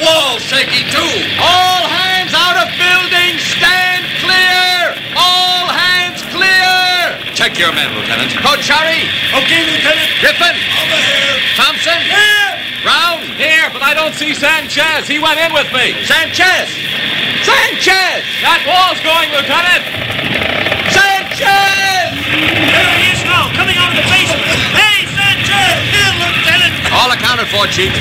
wall's shaky, too. All hands out of building. Stand clear. All hands clear. Check your men, Lieutenant. Coach Harry. Okay, Lieutenant. Griffin. Over here. Thompson. Here. Brown. Here, but I don't see Sanchez. He went in with me. Sanchez. Sanchez. That wall's going, Lieutenant. Sanchez. There he is now, coming out of the basement. Hey, Sanchez. Here, Lieutenant. All accounted for, Chief.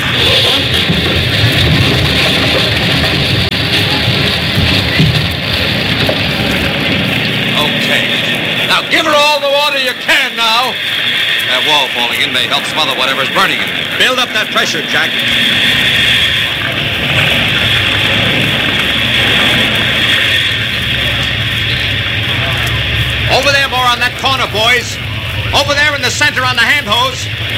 Okay. Now give her all the water you can now. That wall falling in may help smother whatever's burning in there. Build up that pressure, Jack. Over there more on that corner, boys. Over there in the center on the hand hose.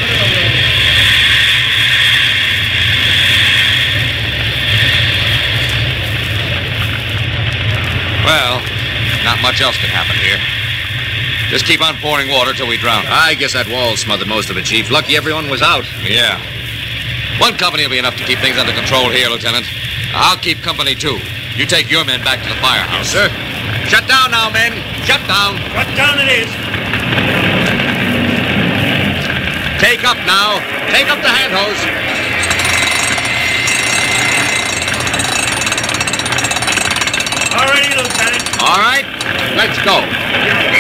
Well, not much else can happen here. Just keep on pouring water till we drown. I guess that wall smothered most of it, Chief. Lucky everyone was out. Yeah. One company will be enough to keep things under control here, Lieutenant. I'll keep company, too. You take your men back to the firehouse. Sir. Shut down now, men. Shut down. Shut down it is. Take up now. Take up the hand hose. All righty, Lieutenant. All right. Let's go.